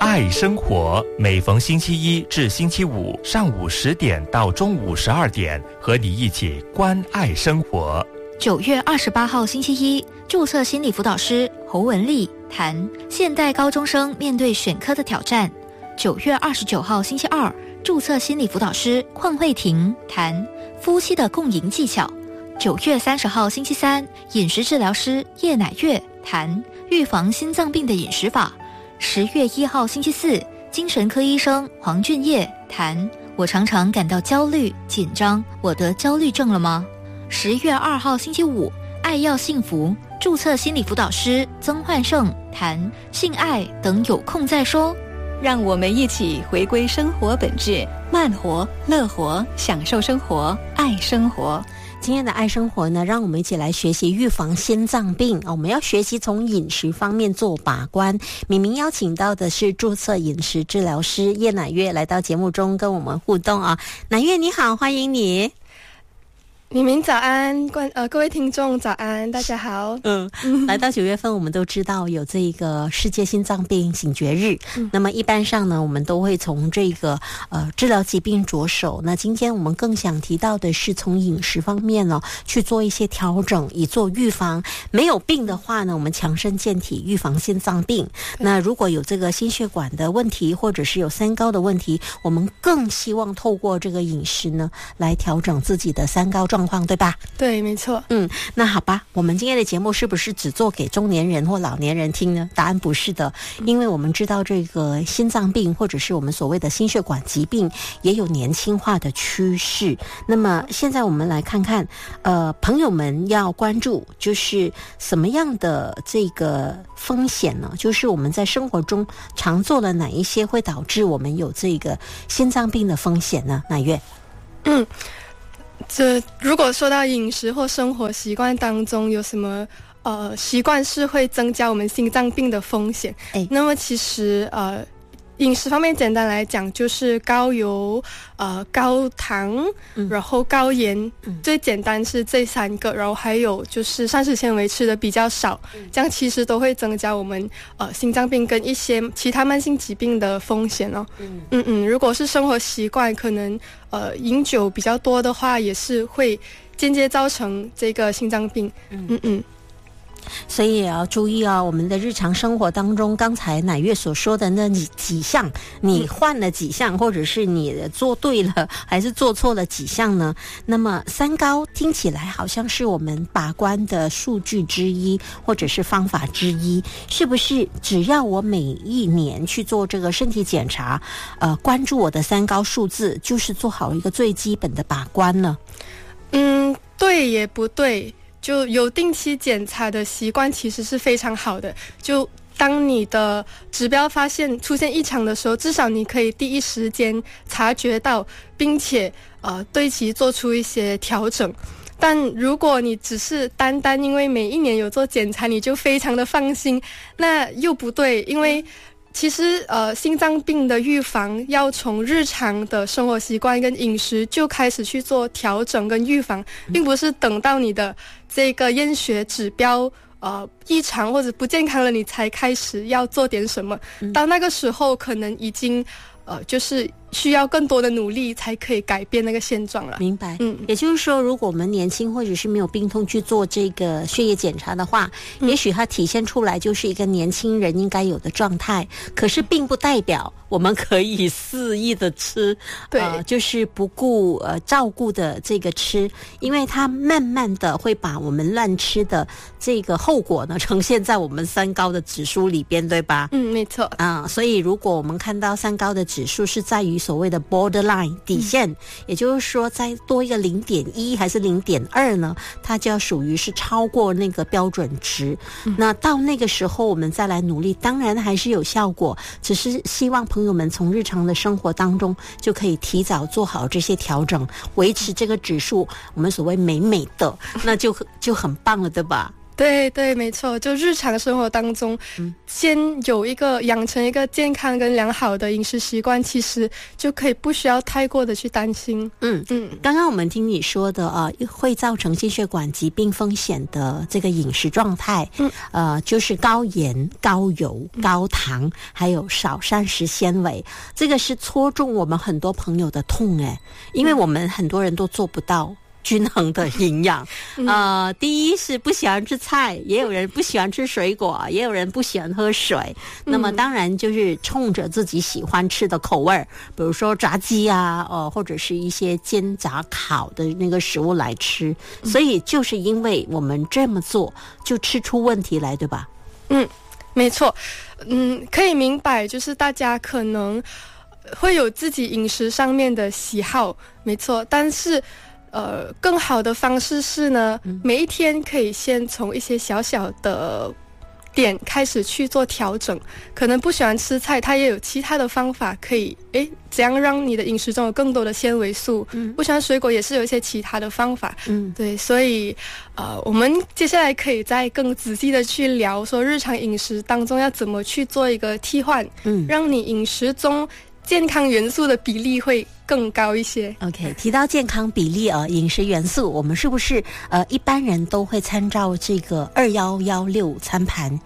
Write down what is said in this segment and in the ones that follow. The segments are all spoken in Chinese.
爱生活，每逢星期一至星期五上午10点到中午12点，和你一起关爱生活。 9月28号星期一，注册心理辅导师侯文丽谈现代高中生面对选科的挑战。9月29号星期二，注册心理辅导师邝慧婷谈夫妻的共赢技巧。9月30号星期三，饮食治疗师叶乃月谈预防心脏病的饮食法。10月1号星期四，精神科医生黄俊业谈我常常感到焦虑紧张，我得焦虑症了吗？10月2号星期五，爱要幸福注册心理辅导师曾焕胜谈性爱等有空再说。 让我们一起回归生活本质，慢活、乐活，享受生活，爱生活。 今天的爱生活呢，让我们一起来学习预防心脏病。我们要学习从饮食方面做把关。明明邀请到的是注册饮食治疗师叶乃月来到节目中跟我们互动啊。乃月你好，欢迎你。 明明早安，各位听众早安，大家好。 来到9月份，我们都知道有这个世界心脏病醒觉日。那么一般上呢，我们都会从这个治疗疾病着手。那今天我们更想提到的是从饮食方面呢去做一些调整，以做预防。没有病的话呢，我们强身健体，预防心脏病。那如果有这个心血管的问题，或者是有三高的问题，我们更希望透过这个饮食呢来调整自己的三高状况，对吧？ 对，没错。 那好吧，我们今天的节目是不是只做给中年人或老年人听呢？答案不是的，因为我们知道这个心脏病或者是我们所谓的心血管疾病也有年轻化的趋势。那么现在我们来看看朋友们要关注就是什么样的这个风险呢？就是我们在生活中常做了哪一些会导致我们有这个心脏病的风险呢？乃月。 如果说到饮食或生活习惯当中有什么习惯是会增加我们心脏病的风险，那么其实饮食方面简单来讲就是高油、高糖，然后高盐，最简单是这三个，然后还有就是膳食纤维吃的比较少，这样其实都会增加我们心脏病跟一些其他慢性疾病的风险哦。如果是生活习惯可能饮酒比较多的话，也是会间接造成这个心脏病。 所以也要注意我们的日常生活当中，刚才乃月所说的那几项，你换了几项，或者是你做对了还是做错了几项呢？那么三高听起来好像是我们把关的数据之一，或者是方法之一，是不是只要我每一年去做这个身体检查，关注我的三高数字，就是做好一个最基本的把关呢？ 对也不对，就有定期检查的习惯其实是非常好的，就当你的指标出现异常的时候，至少你可以第一时间察觉到，并且对其做出一些调整。但如果你只是单单因为每一年有做检查你就非常的放心，那又不对，因为其实心脏病的预防要从日常的生活习惯跟饮食就开始去做调整跟预防，并不是等到你的这个验血指标异常或者不健康了你才开始要做点什么，到那个时候可能已经就是需要更多的努力才可以改变那个现状了。 明白。也就是说，如果我们年轻或者是没有病痛去做这个血液检查的话，也许它体现出来就是一个年轻人应该有的状态，可是并不代表我们可以肆意的吃，就是不顾照顾的这个吃，因为它慢慢的会把我们乱吃的这个后果呢呈现在我们三高的指数里边，对吧？没错。所以如果我们看到三高的指数是在于所谓的 borderline 底线，也就是说再多一个 0.1 还是 0.2 呢，它就要属于是超过那个标准值。那到那个时候我们再来努力，当然还是有效果，只是希望朋友们从日常的生活当中就可以提早做好这些调整，维持这个指数我们所谓美美的，那就很棒了，对吧？ 对对，没错，就日常生活当中，先养成一个健康跟良好的饮食习惯，其实就可以不需要太过的去担心。 刚刚我们听你说的会造成心血管疾病风险的这个饮食状态，就是高盐、高油、高糖，还有少膳食纤维，这个是戳中我们很多朋友的痛因为我们很多人都做不到均衡的营养。第一是不喜欢吃菜，也有人不喜欢吃水果，也有人不喜欢喝水。那么当然就是冲着自己喜欢吃的口味，比如说炸鸡啊，或者是一些煎炸烤的那个食物来吃。所以就是因为我们这么做，就吃出问题来，对吧？ 没错。可以明白，就是大家可能会有自己饮食上面的喜好，没错，但是更好的方式是呢，每一天可以先从一些小小的点开始去做调整。可能不喜欢吃菜，它也有其他的方法可以怎样让你的饮食中有更多的纤维素。不喜欢水果也是有一些其他的方法。对，所以我们接下来可以再更仔细的去聊说日常饮食当中要怎么去做一个替换，让你饮食中健康元素的比例会更高一些。 OK， 提到健康比例饮食元素，我们是不是一般人都会参照这个2116餐盘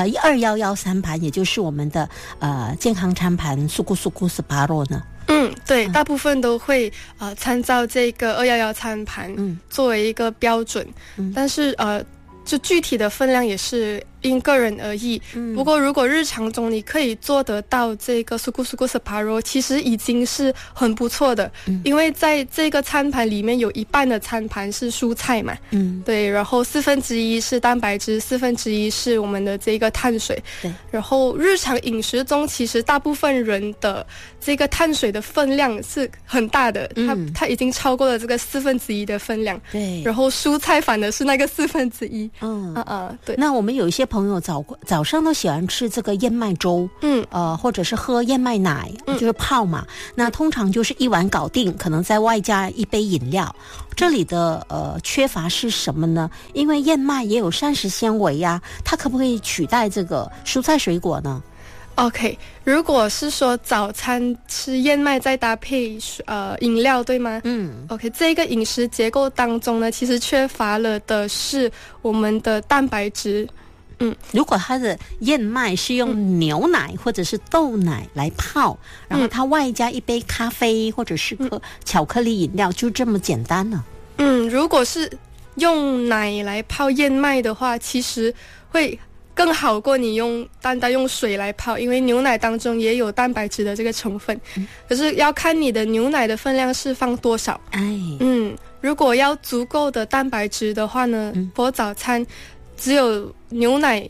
，2113餐盘，也就是我们的健康餐盘suku separuh呢？ 对，大部分都会参照这个211餐盘作为一个标准，但是就具体的分量也是因个人而异。不过如果日常中你可以做得到这个suku separuh，其实已经是很不错的。因为在这个餐盘里面有一半的餐盘是蔬菜嘛，对，然后1/4是蛋白质，1/4是我们的这个碳水。对，然后日常饮食中其实大部分人的这个碳水的分量是很大的，它已经超过了这个1/4的分量。对，然后蔬菜反而是那个1/4。对。 那我们有一些朋友早上都喜欢吃这个燕麦粥，或者是喝燕麦奶，就是泡嘛。那通常就是一碗搞定，可能再外加一杯饮料。这里的缺乏是什么呢？因为燕麦也有膳食纤维呀，它可不可以取代这个蔬菜水果呢 ？OK， 如果是说早餐吃燕麦再搭配饮料，对吗？OK， 这个饮食结构当中呢，其实缺乏了的是我们的蛋白质。 如果它的燕麦是用牛奶或者是豆奶来泡，然后它外加一杯咖啡或者是巧克力饮料，就这么简单呢？ 如果是用奶来泡燕麦的话，其实会更好过你单单用水来泡，因为牛奶当中也有蛋白质的这个成分。可是要看你的牛奶的分量是放多少。如果要足够的蛋白质的话呢，for早餐只有牛奶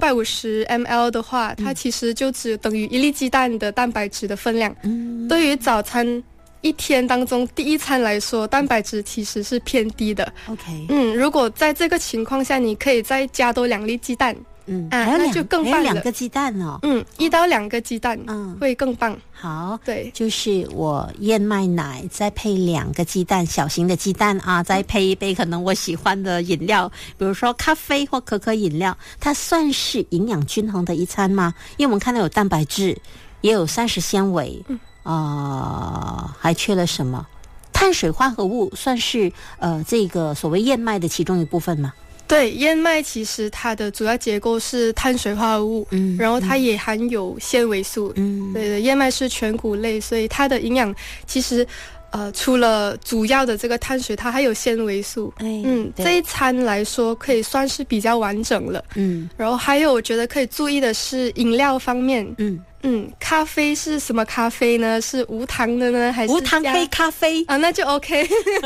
250 ml 的话，它其实就只等于1粒鸡蛋的蛋白质的分量。对于早餐一天当中第一餐来说，蛋白质其实是偏低的。OK， 如果在这个情况下，你可以再加多2粒鸡蛋。那就更棒了。 还有2个鸡蛋哦。 1到2个鸡蛋，会更棒。 好， 对， 就是我燕麦奶再配2个鸡蛋，小型的鸡蛋啊，再配一杯可能我喜欢的饮料，比如说咖啡或可可饮料，它算是营养均衡的一餐吗？因为我们看到有蛋白质，也有膳食纤维，还缺了什么？碳水化合物算是这个所谓燕麦的其中一部分吗？ 对，燕麦其实它的主要结构是碳水化合物，然后它也含有纤维素。对，燕麦是全谷类，所以它的营养其实除了主要的这个碳水，它还有纤维素。这一餐来说可以算是比较完整了。然后还有我觉得可以注意的是饮料方面。咖啡是什么咖啡呢？是无糖的呢，还是无糖黑咖啡啊？那就 OK。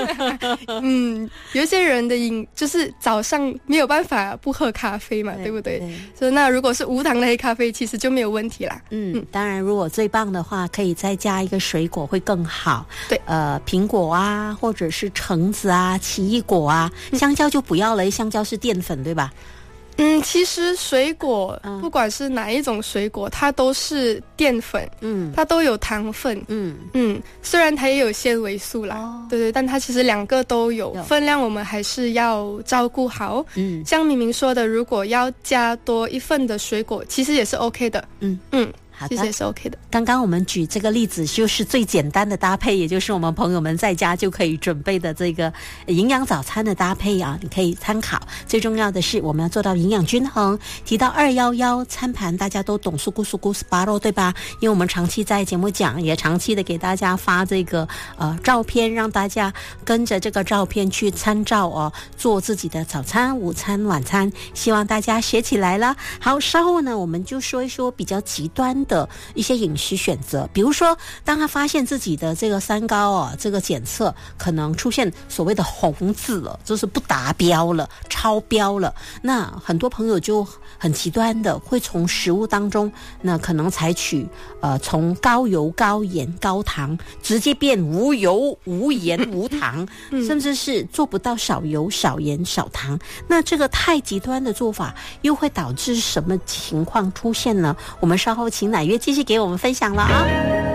有些人的就是早上没有办法不喝咖啡嘛，对不对？所以那如果是无糖的黑咖啡，其实就没有问题啦。 当然，如果最棒的话，可以再加一个水果会更好。对，苹果啊，或者是橙子啊，奇异果啊，香蕉就不要了，香蕉是淀粉，对吧？ 其实水果，不管是哪一种水果，它都是淀粉，它都有糖分，虽然它也有纤维素啦，对，但它其实两个都有，分量我们还是要照顾好。像明明说的，如果要加多一份的水果，其实也是 OK 的。其实也是 OK 的。 刚刚我们举这个例子就是最简单的搭配，也就是我们朋友们在家就可以准备的这个营养早餐的搭配啊，你可以参考。最重要的是我们要做到营养均衡。提到211餐盘，大家都懂苏咕苏咕 Sparrow 对吧？因为我们长期在节目讲，也长期的给大家发这个照片，让大家跟着这个照片去参照哦，做自己的早餐、午餐、晚餐。希望大家学起来了。好，稍后呢我们就说一说比较极端的一些饮食选择，比如说当他发现自己的这个三高这个检测可能出现所谓的红字了，就是不达标了，超标了，那很多朋友就很极端的会从食物当中那可能采取从高油高盐高糖直接变无油无盐无糖甚至是做不到少油少盐少糖。那这个太极端的做法又会导致什么情况出现呢？我们稍后请乃月继续给我们分享了啊。